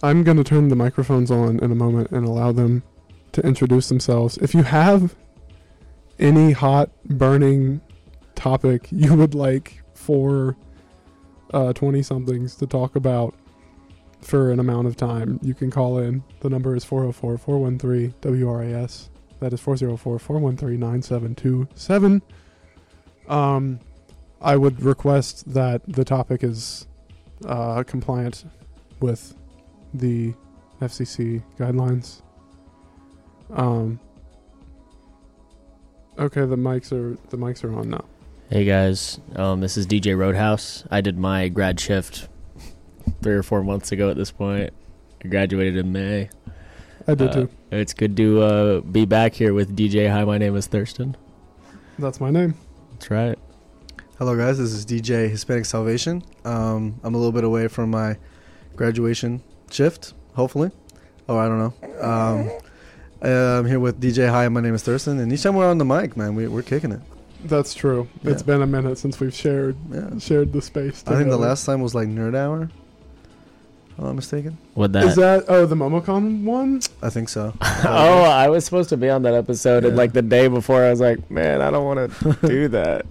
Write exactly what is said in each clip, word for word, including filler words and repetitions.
I'm going to turn the microphones on in a moment and allow them to introduce themselves. If you have any hot, burning topic you would like for uh, twenty-somethings to talk about for an amount of time, you can call in. The number is four oh four, four one three, W R A S. That is four oh four, four one three, nine seven two seven. Um, I would request that the topic is uh, compliant with the F C C guidelines. Um. Okay, the mics are the mics are on now. Hey guys, um, this is D J Roadhouse. I did my grad shift three or four months ago at this point. I graduated in May. I did uh, too. It's good to uh, be back here with D J. Hi, my name is Thurston. That's my name. That's right. Hello guys, this is D J Hispanic Salvation. Um, I'm a little bit away from my graduation shift, hopefully. Oh, I don't know. Um, uh, I'm here with D J. Hi, my name is Thurston. And each time we're on the mic, man, we, we're kicking it. That's true. Yeah. It's been a minute since we've shared Yeah. shared the space together. I think the last time was like Nerd Hour. If I'm not mistaken. What that? Is that, oh, the Momocon one? I think so. Oh, I was supposed to be on that episode, Yeah. and like the day before, I was like, man, I don't want to do that.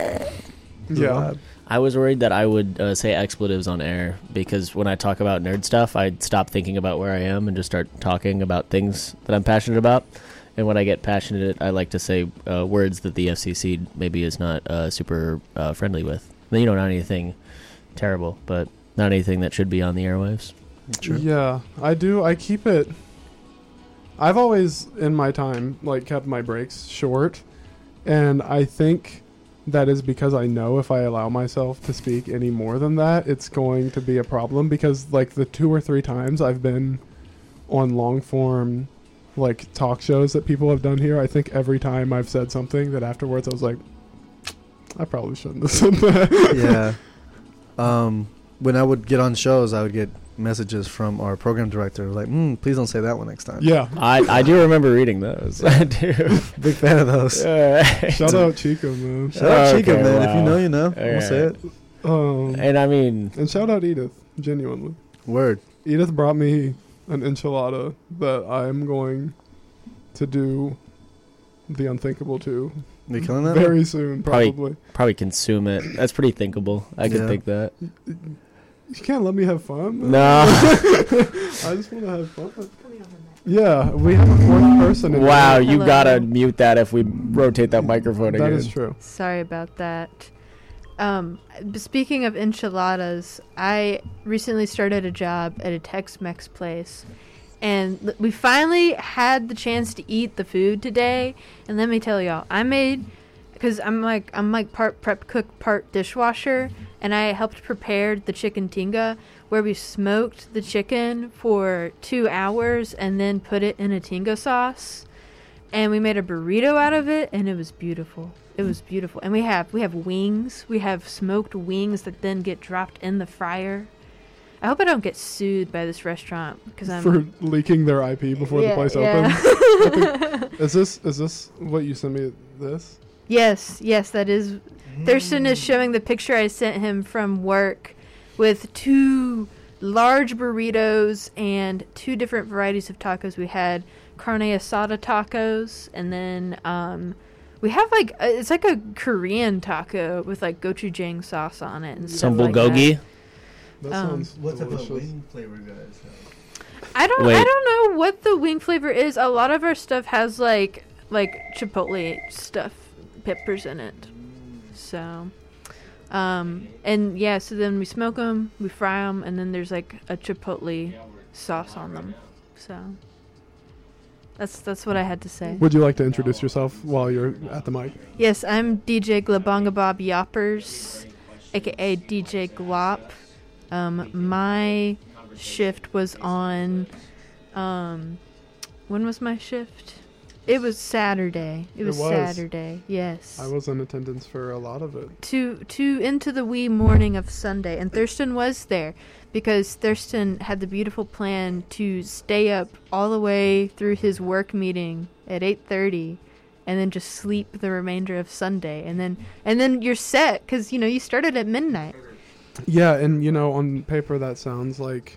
Yeah. I was worried that I would uh, say expletives on air because when I talk about nerd stuff, I'd stop thinking about where I am and just start talking about things that I'm passionate about. And when I get passionate, I like to say uh, words that the F C C maybe is not uh, super uh, friendly with. You know, not anything terrible, but not anything that should be on the airwaves. True. Yeah, I do. I keep it. I've always, in my time, like kept my breaks short. And I think that is because I know if I allow myself to speak any more than that, it's going to be a problem. Because like the two or three times I've been on long form like talk shows that people have done here, I think every time I've said something that afterwards I was like, I probably shouldn't have said that. Yeah. Um, when I would get on shows, I would get messages from our program director like, mm, please don't say that one next time. Yeah. I, I do remember reading those. I do. Big fan of those. Uh, Shout out Chico, man. Shout out Okay, Chico, man. If you wow. know, you know. All We'll say right. it. Um, and I mean, and shout out Edith, genuinely. Word. Edith brought me an enchilada that I'm going to do the unthinkable to You killing that? very soon, Probably- probably. probably consume it. That's pretty thinkable. I could Yeah. think that. You can't let me have fun. No. I just want to have fun. Yeah, we have a fourth person. In Wow, here. you Hello. gotta mute that if we rotate that microphone again. That is true. Sorry about that. Um, b- speaking of enchiladas, I recently started a job at a Tex-Mex place, and l- we finally had the chance to eat the food today. And let me tell y'all, I made, because I'm like I'm like part prep cook, part dishwasher, and I helped prepare the chicken tinga, where we smoked the chicken for two hours and then put it in a tinga sauce, and we made a burrito out of it, and it was beautiful. It was beautiful. And we have we have wings. We have smoked wings that then get dropped in the fryer. I hope I don't get sued by this restaurant because I'm For leaking their I P before Yeah, the place yeah. opens. Is this is this what you sent me? This? Yes, yes, that is. Thurston is showing the picture I sent him from work with two large burritos and two different varieties of tacos. We had carne asada tacos, and then um, we have like uh, it's like a Korean taco with like gochujang sauce on it and Some stuff like that. bulgogi. That Um, sounds delicious. flavor, guys? I don't. Wait. I don't know what the wing flavor is. A lot of our stuff has like like chipotle stuff, peppers in it. So, um, and yeah. So then we smoke them, we fry them, and then there's like a chipotle sauce on them. So that's that's what I had to say. Would you like to introduce yourself while you're at the mic? Yes, I'm D J Glabonga Bob Yoppers, aka D J Glop. Um, my shift was on. Um, when was my shift? It was Saturday. It It was, was. Saturday. Yes. I was in attendance for a lot of it. to to into the wee morning of Sunday, and Thurston was there because Thurston had the beautiful plan to stay up all the way through his work meeting at eight thirty, and then just sleep the remainder of Sunday, and then and then you're set because you know you started at midnight. Yeah, and you know, on paper that sounds like